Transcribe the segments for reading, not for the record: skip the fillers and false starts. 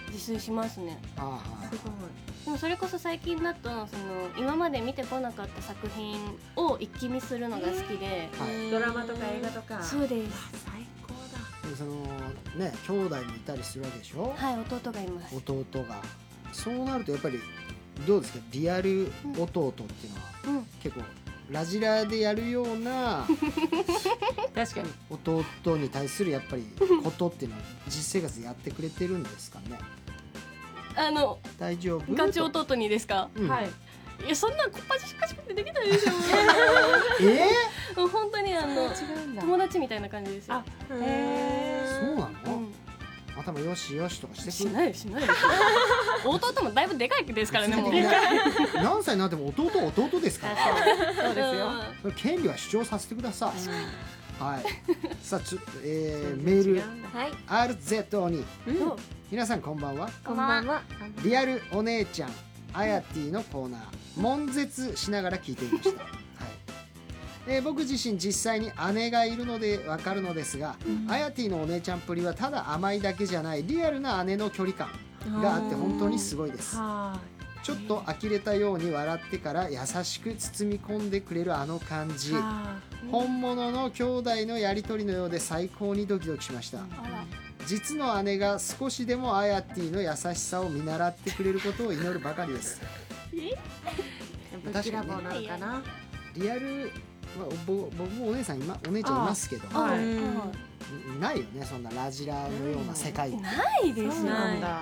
自炊しますね。 すごい。 でもそれこそ最近だと今まで見てこなかった作品を一気見するのが好きで、 ドラマとか映画とか。 そうです。 最高だ。 ね、兄弟もいたりするわけでしょ。 はい、弟がいます。 弟が。そうなるとやっぱりどうですか、リアル弟っていうのは、結構ラジラでやるような確かに弟に対するやっぱりことっていうのは実生活でやってくれてるんですかね。大丈夫？ ガチ弟にですか？ はい。 いや、そんなこっぱじしかしくてできないでしょ。もう本当に友達みたいな感じですよ。 そうなの？頭よしよしとかしてくる？ しないしない。弟もだいぶでかいですからね。もう何歳になっても弟ですから。 そうですよ。 権利は主張させてください。はい。さあメール RZ に皆さんこんばんは。 こんばんは。 リアルお姉ちゃんあやてぃのコーナー悶絶しながら聞いていました。僕自身実際に姉がいるのでわかるのですが、あやてぃのお姉ちゃんっぷりはただ甘いだけじゃないリアルな姉の距離感があって本当にすごいです。ちょっと呆れたように笑ってから優しく包み込んでくれるあの感じ、本物の兄弟のやり取りのようで最高にドキドキしました。実の姉が少しでもあやてぃの優しさを見習ってくれることを祈るばかりです。 ぶきらぼうなのかな。 リアル、僕もお姉ちゃんいますけど、ないよね、そんなラジラのような世界。 ないですよ。 なんだ。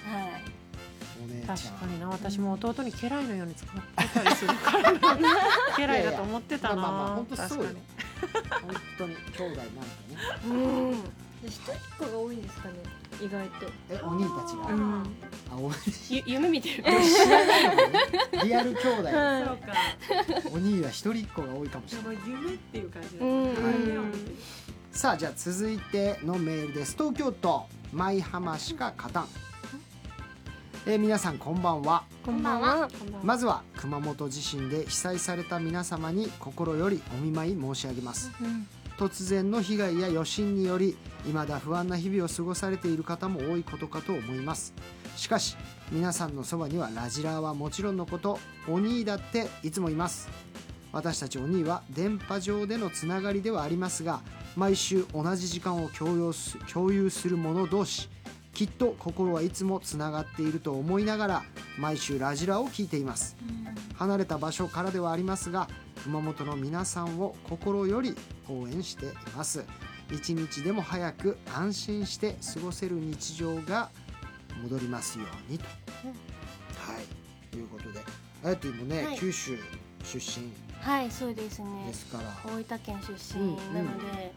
確かにな、私も弟に家来のように使ってたりするから家来だと思ってたな。 本当そうよ。本当に兄弟なんてね。 一人っ子が多いんですかね、意外と。 お兄たちが。 夢見てる。 知らないのね。リアル兄弟。 そうか。 お兄は一人っ子が多いかもしれない。 夢っていう感じ。 さあ、じゃあ続いてのメールです。東京都舞浜しか勝たん。皆さんこんばんは。 こんばんは。 まずは熊本地震で被災された皆様に心よりお見舞い申し上げます。突然の被害や余震により未だ不安な日々を過ごされている方も多いことかと思います。しかし皆さんのそばにはラジラーはもちろんのことお兄だっていつもいます。私たちお兄は電波上でのつながりではありますが、毎週同じ時間を共有する者同士、きっと心はいつもつながっていると思いながら毎週ラジラを聞いています。離れた場所からではありますが熊本の皆さんを心より応援しています。一日でも早く安心して過ごせる日常が戻りますようにと、ということで、あやてぃもね、九州出身。 はい、そうですね。 ですから大分県出身なので、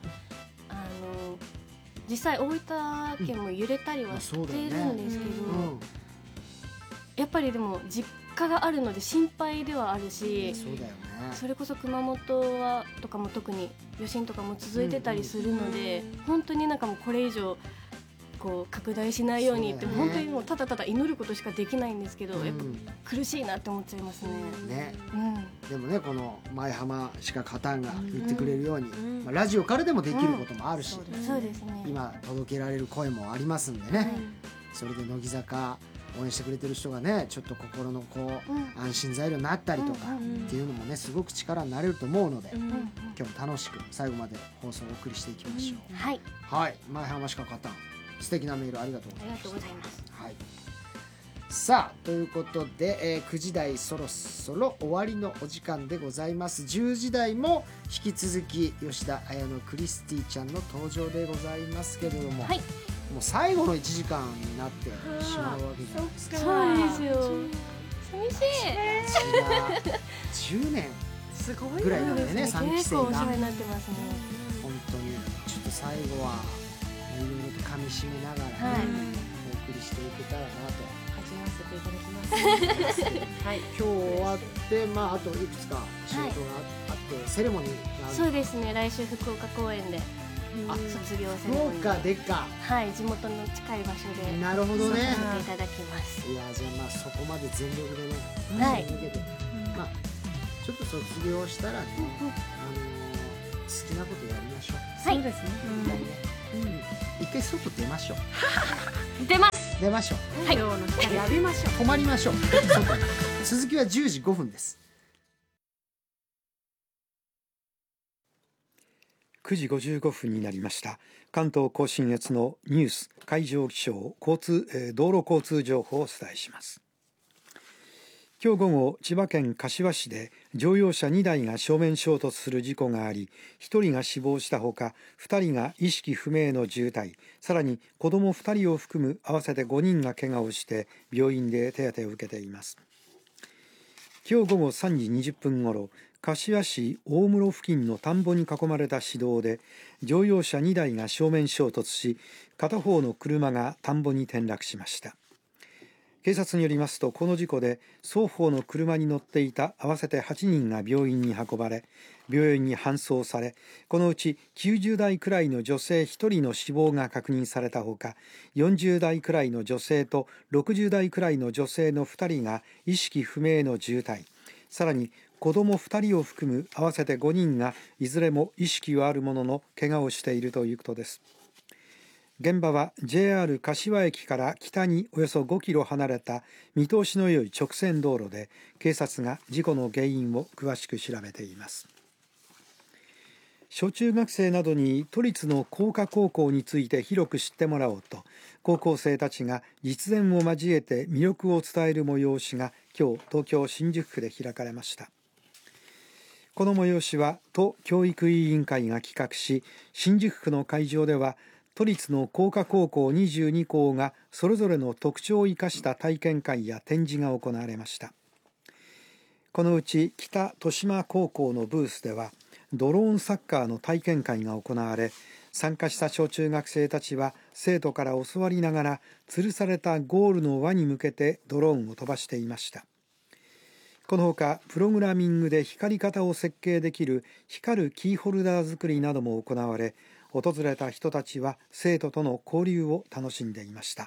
実際大分県も揺れたりはしてるんですけど、やっぱりでも実家があるので心配ではあるし、 そうだよね。 それこそ熊本とかも特に余震とかも続いてたりするので、本当になんかもうこれ以上こう拡大しないようにって、本当にもうただただ祈ることしかできないんですけど、やっぱ苦しいなって思っちゃいますね。 でもね、この舞浜しか勝たんが言ってくれるように、ラジオからでもできることもあるし、今届けられる声もありますんでね、それで乃木坂応援してくれてる人がね、ちょっと心の安心材料になったりとかっていうのもね、すごく力になれると思うので、今日も楽しく最後まで放送をお送りしていきましょう。はい、舞浜しか勝たん、素敵なメールありがとうございます。さあ、ということで、9時台そろそろ終わりのお時間でございます。10時台も引き続き吉田彩乃クリスティちゃんの登場でございますけれども、もう最後の1時間になってしまうわけじゃないですか。 そうですよ、寂しい。 10年ぐらいなんでね、3期生が。 結構お世話になってますね。 本当にちょっと最後はいろいろと噛み締めながらね、お送りしていけたらなと。 いただきます。 今日終わって、あといくつか仕事があって、セレモニーがある。 そうですね、来週福岡公演で卒業セレモニー。 福岡でか。 はい、地元の近い場所で。 なるほどね。 させていただきます。 いや、じゃあそこまで全力でね、ちょっと卒業したらね、好きなことやりましょう。 そうですね。 一回外出ましょう。 出ます。 出ましょう。 太陽の光浴びましょう。 止まりましょう。外に続きは10時5分です。 9時55分になりました。関東甲信越のニュース、海上気象、道路交通情報をお伝えします。今日午後、千葉県柏市で乗用車2台が正面衝突する事故があり、1人が死亡したほか、2人が意識不明の重体、さらに子ども2人を含む合わせて5人が怪我をして病院で手当てを受けています。今日午後3時20分ごろ、柏市大室付近の田んぼに囲まれた市道で乗用車2台が正面衝突し、片方の車が田んぼに転落しました。警察によりますと、この事故で双方の車に乗っていた合わせて8人が病院に運ばれ、病院に搬送され、このうち90代くらいの女性1人の死亡が確認されたほか、40代くらいの女性と60代くらいの女性の2人が意識不明の重体、さらに子ども2人を含む合わせて5人がいずれも意識はあるものの怪我をしているということです。現場は JR 柏駅から北におよそ5キロ離れた見通しの良い直線道路で、警察が事故の原因を詳しく調べています。小中学生などに都立の工科高校について広く知ってもらおうと、高校生たちが実演を交えて魅力を伝える催しが今日、東京新宿区で開かれました。この催しは都教育委員会が企画し、新宿区の会場では都立の工科高校22校がそれぞれの特徴を生かした体験会や展示が行われました。このうち北豊島高校のブースではドローンサッカーの体験会が行われ、参加した小中学生たちは生徒から教わりながら吊るされたゴールの輪に向けてドローンを飛ばしていました。このほかプログラミングで光り方を設計できる光るキーホルダー作りなども行われ、訪れた人たちは生徒との交流も楽しんでいました。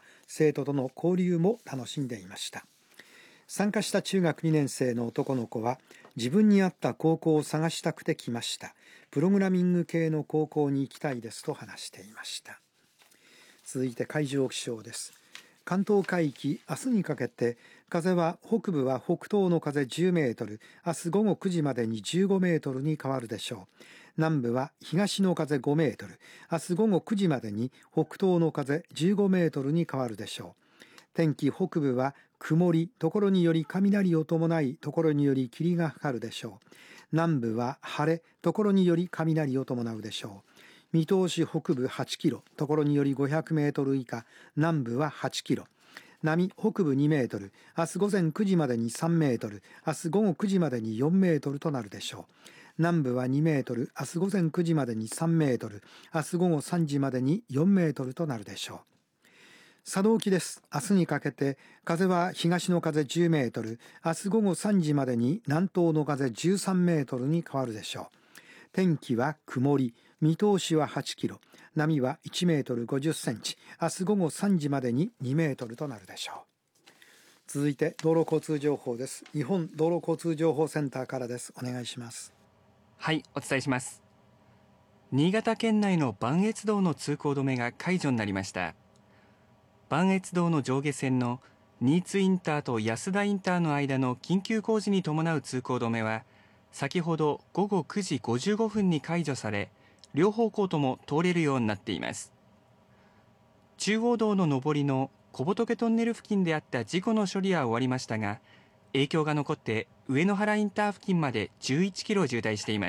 参加した中学2年生の男の子は、自分に合った高校を探したくて来ました。プログラミング系の高校に行きたいですと話していました。続いて海上気象です。関東海域、明日にかけて風は北部は北東の風10メートル、明日午後9時までに15メートルに変わるでしょう。南部は東の風5メートル、明日午後9時までに北東の風15メートルに変わるでしょう。天気、北部は曇り、ところにより雷を伴い、ところにより霧がかかるでしょう。南部は晴れ、ところにより雷を伴うでしょう。見通し北部8キロ、ところにより500メートル以下、南部は8キロ。波北部2メートル、明日午前9時までに3メートル、明日午後9時までに4メートルとなるでしょう。南部は2メートル、明日午前9時までに3メートル、明日午後3時までに4メートルとなるでしょう。佐渡沖です。明日にかけて風は東の風10メートル、明日午後3時までに南東の風13メートルに変わるでしょう。天気は曇り、見通しは8キロ、波は1メートル50センチ、明日午後3時までに2メートルとなるでしょう。続いて道路交通情報です。日本道路交通情報センターからです。お願いします。 はい、お伝えします。新潟県内の磐越道の通行止めが解除になりました。磐越道の上下線の新津インターと安田インターの間の緊急工事に伴う通行止めは、先ほど午後9時55分に解除され、両方向とも通れるようになっています。中央道の上りの小仏トンネル付近であった事故の処理は終わりましたが、影響が残って上野原インター付近まで11キロ渋滞しています。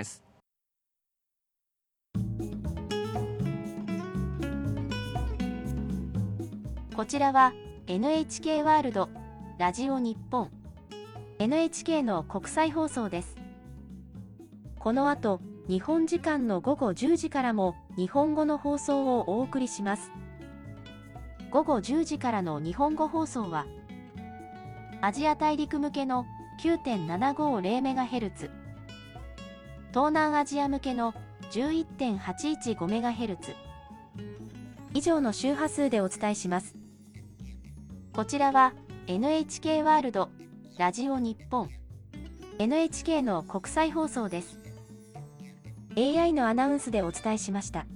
こちらは NHK ワールドラジオ日本 NHK の国際放送です。この後、日本時間の午後10時からも日本語の放送をお送りします。午後10時からの日本語放送はアジア大陸向けの 9.750MHz、東南アジア向けの 11.815MHz 以上の周波数でお伝えします。こちらは NHK ワールドラジオ日本 NHK の国際放送です。AI のアナウンスでお伝えしました。